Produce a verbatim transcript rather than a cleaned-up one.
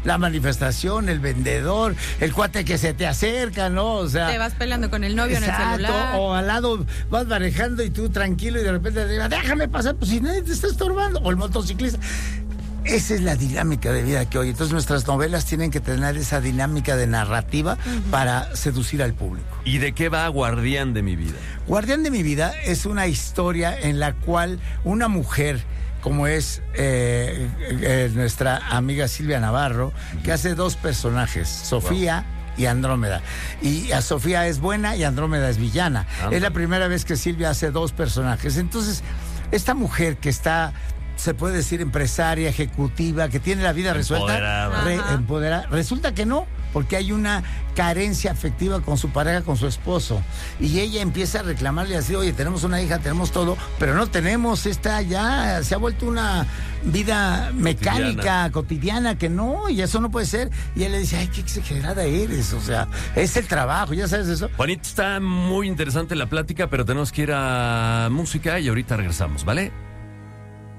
la manifestación, el vendedor, el cuate que se te acerca, ¿no? O sea, te vas peleando con el novio exacto, en el celular. O al lado vas manejando y tú tranquilo y de repente te diga, déjame pasar, pues si nadie te está estorbando. O el motociclista. Esa es la dinámica de vida que hoy. Entonces nuestras novelas tienen que tener esa dinámica de narrativa uh-huh. para seducir al público. ¿Y de qué va Guardián de mi vida? Guardián de mi vida es una historia en la cual una mujer, como es eh, eh, nuestra amiga Silvia Navarro, uh-huh. que hace dos personajes, Sofía wow. y Andrómeda. Y a Sofía es buena y Andrómeda es villana. Ah, es la primera vez que Silvia hace dos personajes. Entonces, esta mujer que está, se puede decir, empresaria, ejecutiva, que tiene la vida resuelta, empoderada. Re, empoderada. Resulta que no, porque hay una carencia afectiva con su pareja, con su esposo. Y ella empieza a reclamarle así, oye, tenemos una hija, tenemos todo, pero no tenemos, esta ya se ha vuelto una vida mecánica, cotidiana, cotidiana que no, y eso no puede ser. Y él le dice, ay, qué exagerada eres, o sea, es el trabajo, ¿ya sabes eso? Juanito, está muy interesante la plática, pero tenemos que ir a música y ahorita regresamos, ¿vale?